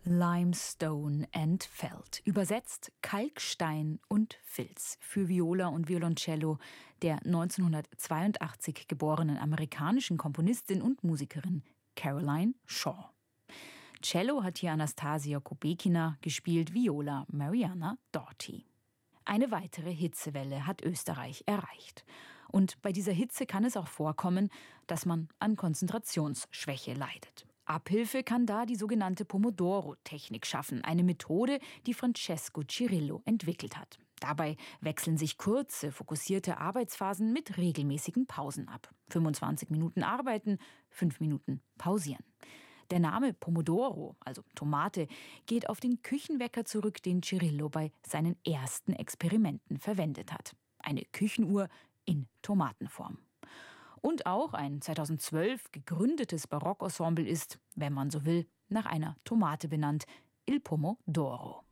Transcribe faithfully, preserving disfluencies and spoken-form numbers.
Limestone and Felt, übersetzt Kalkstein und Filz, für Viola und Violoncello der neunzehnhundertzweiundachtzig geborenen amerikanischen Komponistin und Musikerin Caroline Shaw. Cello hat hier Anastasia Kubekina gespielt, Viola Mariana Doughty. Eine weitere Hitzewelle hat Österreich erreicht. Und bei dieser Hitze kann es auch vorkommen, dass man an Konzentrationsschwäche leidet. Abhilfe kann da die sogenannte Pomodoro-Technik schaffen, eine Methode, die Francesco Cirillo entwickelt hat. Dabei wechseln sich kurze, fokussierte Arbeitsphasen mit regelmäßigen Pausen ab. fünfundzwanzig Minuten arbeiten, fünf Minuten pausieren. Der Name Pomodoro, also Tomate, geht auf den Küchenwecker zurück, den Cirillo bei seinen ersten Experimenten verwendet hat. Eine Küchenuhr in Tomatenform. Und auch ein zweitausendzwölf gegründetes Barockensemble ist, wenn man so will, nach einer Tomate benannt, Il Pomodoro.